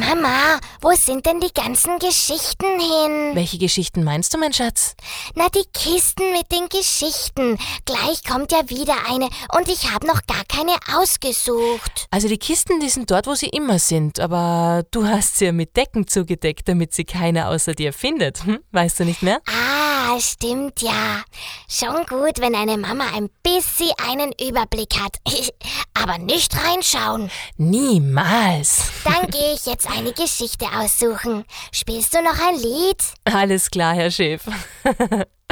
Mama, wo sind denn die ganzen Geschichten hin? Welche Geschichten meinst du, mein Schatz? Na, die Kisten mit den Geschichten. Gleich kommt ja wieder eine und ich habe noch gar keine ausgesucht. Also die Kisten, die sind dort, wo sie immer sind, aber du hast sie ja mit Decken zugedeckt, damit sie keiner außer dir findet. Weißt du nicht mehr? Ah, stimmt ja. Schon gut, wenn eine Mama ein bisschen einen Überblick hat. Aber nicht reinschauen. Niemals. Dann gehe ich jetzt eine Geschichte aussuchen. Spielst du noch ein Lied? Alles klar, Herr Chef.